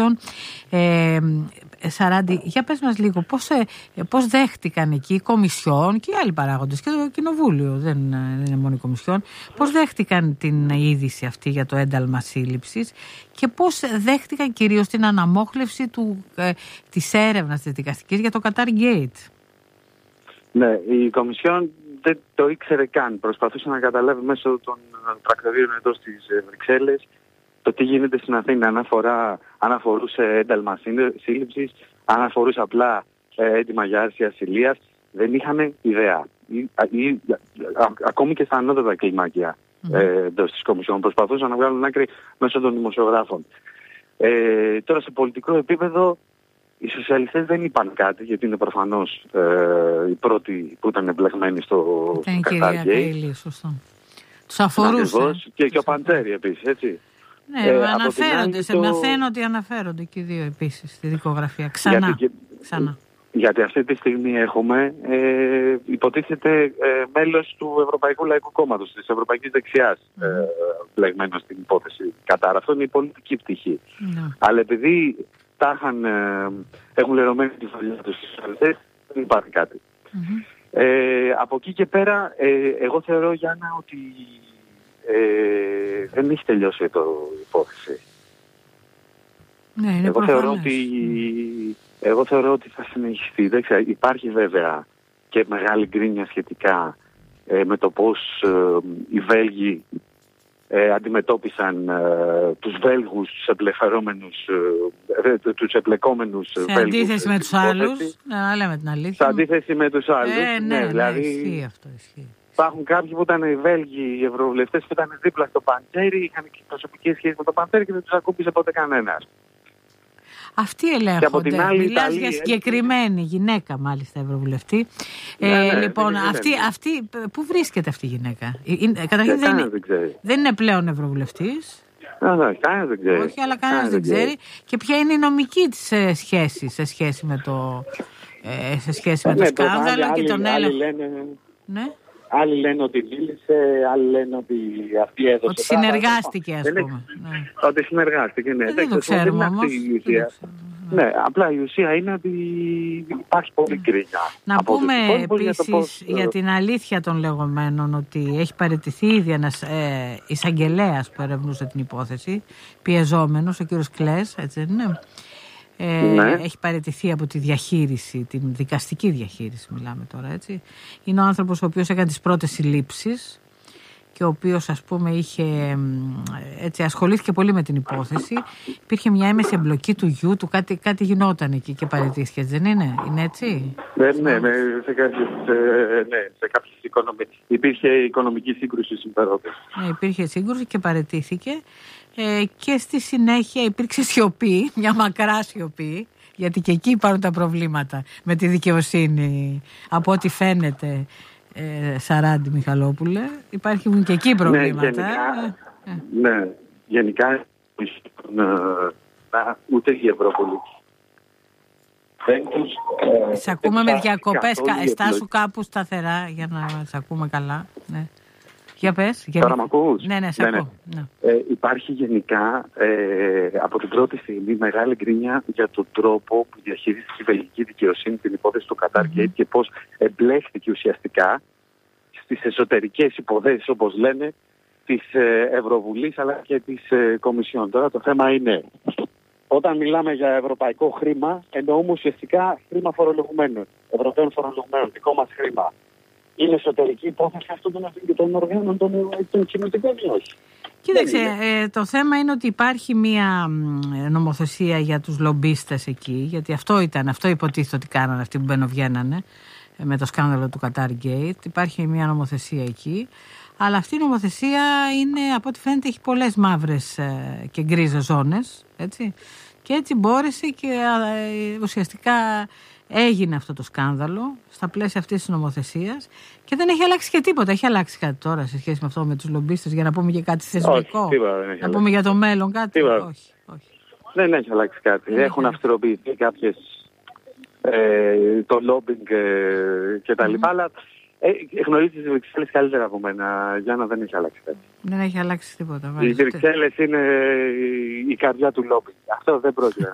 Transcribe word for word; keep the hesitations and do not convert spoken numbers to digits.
Κομισιόν. Ε, Σαράντη, για πες μας λίγο πώς, ε, πώς δέχτηκαν εκεί οι Κομισιόν και οι άλλοι παράγοντες και το Κοινοβούλιο, δεν, δεν είναι μόνο η Κομισιόν, πώς δέχτηκαν την είδηση αυτή για το ένταλμα σύλληψης και πώς δέχτηκαν κυρίως την αναμόχλευση του, ε, της έρευνας της δικαστικής για το Qatar Gate. Ναι, η Κομισιόν δεν το ήξερε καν. Προσπαθούσε να καταλάβει μέσω των πρακτορείων εδώ στις Βρυξέλλες το τι γίνεται στην Αθήνα. Αν, αφορά, αν αφορούσε ένταλμα σύλληψης, αν αφορούσε απλά ε, έντοιμα για άρση ασυλίας, δεν είχαν ιδέα. Ή, ή, α, ακόμη και στα ανώτατα κλιμάκια mm. ε, εντός της Κομισιόν προσπαθούσαν να βγάλουν άκρη μέσω των δημοσιογράφων. Ε, τώρα σε πολιτικό επίπεδο οι σοσιαλιστές δεν είπαν κάτι, γιατί είναι προφανώς ε, οι πρώτοι που ήταν εμπλεγμένοι στο Qatar Gate. Τους αφορούσε. Και, και ο Παντζέρη επίσης, έτσι. Ναι, ε, αναφέρονται, σε το... μαθαίνω ότι αναφέρονται και οι δύο επίσης στη δικογραφία. Ξανά. Γιατί, Ξανά. γιατί αυτή τη στιγμή έχουμε, ε, υποτίθεται, ε, μέλος του Ευρωπαϊκού Λαϊκού Κόμματος, της Ευρωπαϊκής Δεξιάς, mm. ε, μπλεγμένο στην υπόθεση Κατάρ. Αυτό είναι η πολιτική πτυχή. Mm. Αλλά επειδή τα είχαν, ε, έχουν λερωμένη τη φωλιά τους στις σοσιαλιστές, δεν υπάρχει κάτι. Mm-hmm. Ε, από εκεί και πέρα, ε, εγώ θεωρώ, Γιάννα, ότι ε, δεν έχει τελειώσει το υπόθεση. Ναι, είναι εγώ, θεωρώ ότι, εγώ θεωρώ ότι θα συνεχιστεί. Δεν ξέρω, υπάρχει βέβαια και μεγάλη γκρίνια σχετικά ε, με το πώς ε, οι Βέλγοι Ε, αντιμετώπισαν ε, τους Βέλγους, τους εμπλεφερόμενους, ε, τους εμπλεκόμενους σε Βέλγους. Σε αντίθεση με τους άλλους, να λέμε την αλήθεια. Σε αντίθεση με τους άλλους, ε, ναι, ναι, δηλαδή, ναι, ισχύει αυτό, ισχύει. Υπάρχουν κάποιοι που ήταν οι Βέλγοι, οι ευρωβουλευτές που ήταν δίπλα στο Παντζέρι, είχαν και προσωπικές σχέσεις με το Παντζέρι και δεν τους ακούμπησε ποτέ κανένας. Αυτοί ελέγχονται. Μιλάς για συγκεκριμένη γυναίκα, μάλιστα, ευρωβουλευτή. Ναι, ε, ναι, λοιπόν, ναι, αυτή, ναι. αυτή, πού βρίσκεται αυτή η γυναίκα? Είναι, καταρχήν δεν, είναι, δεν, δεν είναι πλέον ευρωβουλευτής. Όχι, κανένας δεν ξέρει. Όχι, αλλά κανένας δεν ξέρει. ξέρει. Και ποια είναι η νομική της ε, σχέση σε σχέση με το, ε, σε σχέση με το ναι, σκάνδαλο άλλοι, και τον έλεγχο. Λένε... Ναι. Άλλοι λένε ότι μίλησε, άλλοι λένε ότι αυτή έδωσε. Ότι συνεργάστηκε, ας πούμε. Είναι... Ναι. Ότι συνεργάστηκε, ναι. Δεν, δεν το ξέρουμε όμως. Ναι, απλά η ουσία είναι ότι υπάρχει πολύ γκρίνια. Να πούμε επίσης για, πώς... για την αλήθεια των λεγόμενων ότι έχει παραιτηθεί ήδη ένας ε, εισαγγελέας που ερευνούσε την υπόθεση, πιεζόμενος, ο κύριος Κλές, έτσι δεν είναι? Ε, ναι. Έχει παραιτηθεί από τη διαχείριση, την δικαστική διαχείριση μιλάμε τώρα, έτσι. Είναι ο άνθρωπος ο οποίος έκανε τις πρώτες συλλήψεις και ο οποίος, ας πούμε, είχε, έτσι, ασχολήθηκε πολύ με την υπόθεση. Υπήρχε μια έμεση εμπλοκή του γιου του, κάτι, κάτι γινόταν εκεί και παραιτήθηκε, δεν είναι? Είναι έτσι? Ναι, ναι, ναι, σε κάποιες, ναι, σε κάποιες οικονομικές. Υπήρχε οικονομική σύγκρουση συμφερόντων. Ναι, υπήρχε σύγκρουση και παραιτήθηκε. Ε, και στη συνέχεια υπήρξε σιωπή, μια μακρά σιωπή, γιατί και εκεί υπάρχουν τα προβλήματα με τη δικαιοσύνη, από ό,τι φαίνεται, ε, Σαράντη Μιχαλόπουλε. Υπάρχουν και εκεί προβλήματα. Ναι, γενικά, ε, ε. ναι, γενικά ε, ούτε η Ευρώπολη. Ε, σε ακούμε με διακοπές, στάσου κάπου σταθερά για να σε ακούμε καλά, ναι. Για πες. Για... Τώρα μ' ακούς? Ναι, ναι, σε ναι, ακούω. Ναι. Ναι. Ε, υπάρχει γενικά ε, από την πρώτη στιγμή μεγάλη γκρίνια για τον τρόπο που διαχειρίστηκε η βελγική δικαιοσύνη την υπόθεση του Qatar Gate mm-hmm. και πώς εμπλέχθηκε ουσιαστικά στις εσωτερικές υποθέσεις, όπως λένε, της ε, Ευρωβουλής αλλά και της ε, Κομισιόν. Τώρα το θέμα είναι, όταν μιλάμε για ευρωπαϊκό χρήμα, εννοούμε ουσιαστικά χρήμα φορολογουμένων, Ευρωπαίων φορολογουμένων, δικό μας χρήμα. Είναι εσωτερική υπόθεση αυτών των, των οργάνων των, των κοινωτικών ή όχι? Κοίταξε, ε, το θέμα είναι ότι υπάρχει μια νομοθεσία για τους λομπίστες εκεί, γιατί αυτό ήταν, αυτό υποτίθεται ότι κάνανε αυτοί που μπαινοβγαίνανε με το σκάνδαλο του Qatar Gate. Υπάρχει μια νομοθεσία εκεί, αλλά αυτή η νομοθεσία είναι, από ό,τι φαίνεται, έχει πολλές μαύρες ε, και γκρίζες ζώνες, έτσι. Και έτσι μπόρεσε και ε, ουσιαστικά έγινε αυτό το σκάνδαλο στα πλαίσια αυτής της νομοθεσίας και δεν έχει αλλάξει και τίποτα. Έχει αλλάξει κάτι τώρα σε σχέση με αυτό με τους λομπίστες, για να πούμε και κάτι θεσμικό? Όχι, τίποτα, δεν έχει να πούμε για το μέλλον κάτι? Όχι, όχι. Δεν έχει αλλάξει κάτι. Δεν Έχουν αυστηροποιηθεί κάποιες ε, το lobbying ε, και τα λοιπά, mm-hmm. αλλά ε, γνωρίζεις τις Βρυξέλλες καλύτερα από μένα, Γιάννα, δεν έχει αλλάξει κάτι. Δεν έχει αλλάξει τίποτα. Οι Βρυξέλλες είναι η καρδιά του lobbying. Αυτό δεν πρόκειται.